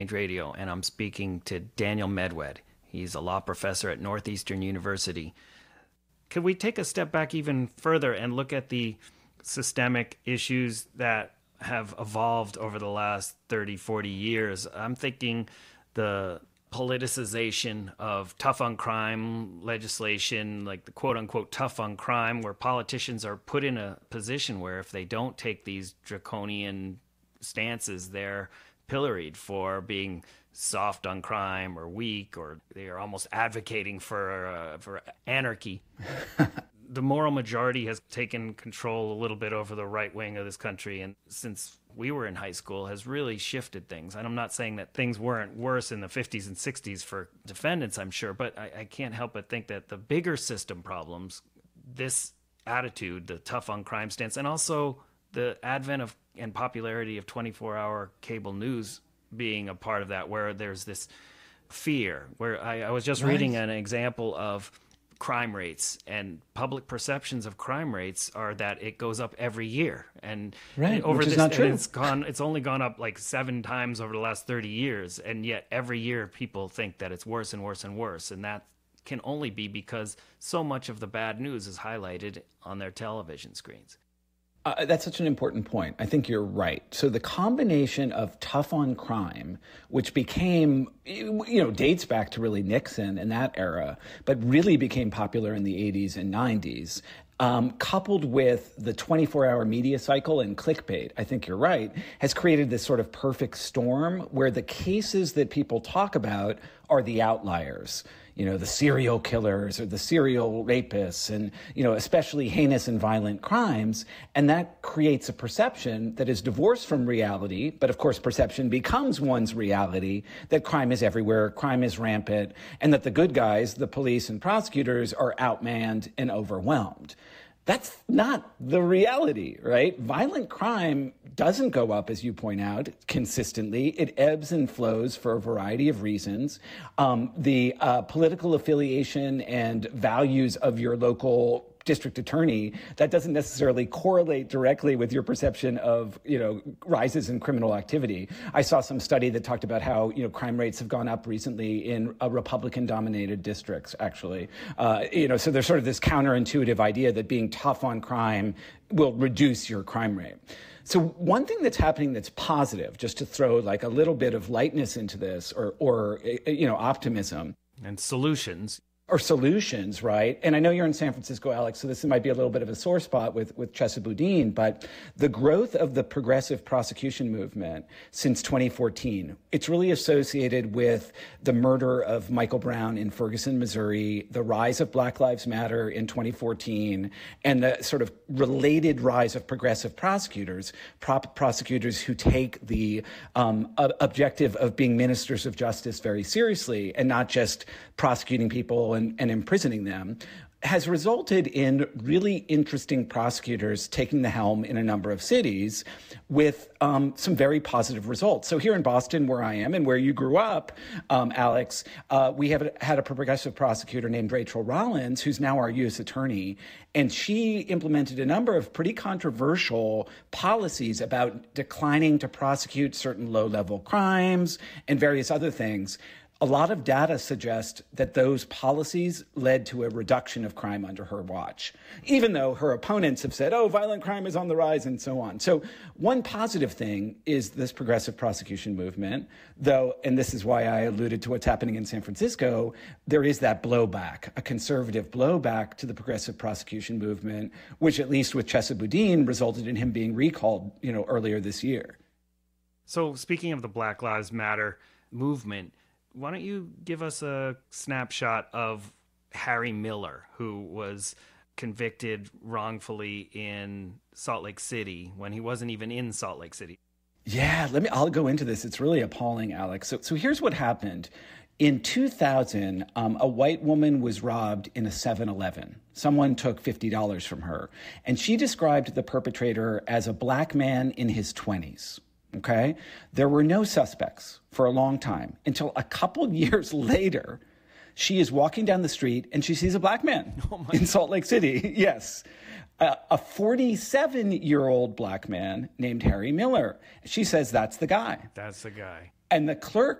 Radio, and I'm speaking to Daniel Medwed. He's a law professor at Northeastern University. Could we take a step back even further and look at the systemic issues that have evolved over the last 30, 40 years? I'm thinking the politicization of tough on crime legislation, like the quote unquote tough on crime, where politicians are put in a position where if they don't take these draconian stances, they're pilloried for being soft on crime or weak, or they are almost advocating for anarchy. The moral majority has taken control a little bit over the right wing of this country, and since we were in high school has really shifted things. And I'm not saying that things weren't worse in the 50s and 60s for defendants, I'm sure, but I can't help but think that the bigger system problems, this attitude, the tough on crime stance, and also the advent of and popularity of 24-hour cable news being a part of that, where there's this fear, where I was just reading an example of crime rates, and public perceptions of crime rates are that it goes up every year. And over which this, is not true. It's only gone up like 7 times over the last 30 years. And yet every year people think that it's worse and worse and worse. And that can only be because so much of the bad news is highlighted on their television screens. That's such an important point. I think you're right. So the combination of tough on crime, which became, dates back to really Nixon and that era, but really became popular in the 80s and 90s, coupled with the 24-hour media cycle and clickbait, I think you're right, has created this sort of perfect storm where the cases that people talk about are the outliers. The serial killers or the serial rapists and, especially heinous and violent crimes. And that creates a perception that is divorced from reality. But of course, perception becomes one's reality, that crime is everywhere, crime is rampant, and that the good guys, the police and prosecutors, are outmanned and overwhelmed. That's not the reality, right? Violent crime doesn't go up, as you point out, consistently. It ebbs and flows for a variety of reasons. The political affiliation and values of your local district attorney, that doesn't necessarily correlate directly with your perception of, rises in criminal activity. I saw some study that talked about how, crime rates have gone up recently in Republican-dominated districts, actually. So there's sort of this counterintuitive idea that being tough on crime will reduce your crime rate. So one thing that's happening that's positive, just to throw like a little bit of lightness into this or optimism. And solutions. Or solutions, right? And I know you're in San Francisco, Alex, so this might be a little bit of a sore spot with Chesa Boudin, but the growth of the progressive prosecution movement since 2014, it's really associated with the murder of Michael Brown in Ferguson, Missouri, the rise of Black Lives Matter in 2014, and the sort of related rise of progressive prosecutors, prosecutors who take the objective of being ministers of justice very seriously and not just prosecuting people and imprisoning them, has resulted in really interesting prosecutors taking the helm in a number of cities with some very positive results. So here in Boston, where I am and where you grew up, Alex, we have had a progressive prosecutor named Rachel Rollins, who's now our U.S. attorney, and she implemented a number of pretty controversial policies about declining to prosecute certain low-level crimes and various other things. A lot of data suggests that those policies led to a reduction of crime under her watch, even though her opponents have said, violent crime is on the rise and so on. So one positive thing is this progressive prosecution movement, though, and this is why I alluded to what's happening in San Francisco, there is that blowback, a conservative blowback to the progressive prosecution movement, which at least with Chesa Boudin resulted in him being recalled, earlier this year. So speaking of the Black Lives Matter movement, why don't you give us a snapshot of Harry Miller, who was convicted wrongfully in Salt Lake City when he wasn't even in Salt Lake City? Yeah, I'll go into this. It's really appalling, Alex. So here's what happened. In 2000, a white woman was robbed in a 7-Eleven. Someone took $50 from her, and she described the perpetrator as a black man in his 20s. Okay? There were no suspects for a long time until a couple years later, she is walking down the street and she sees a black man in Salt Lake City. Yes. A 47-year-old black man named Harry Miller. She says, that's the guy. That's the guy. And the clerk